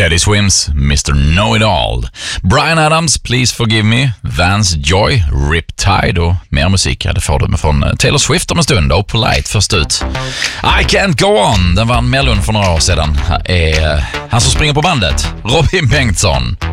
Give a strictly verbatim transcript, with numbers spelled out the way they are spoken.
Teddy Swims, mister Know-It-All. Bryan Adams, Please Forgive Me. Vance Joy, Riptide. Och mer musik, ja, det får du med från Taylor Swift om en stund. Och Polite först ut. I Can't Go On, den vann Mellon för några år sedan. Här är han som springer på bandet, Robin Bengtsson.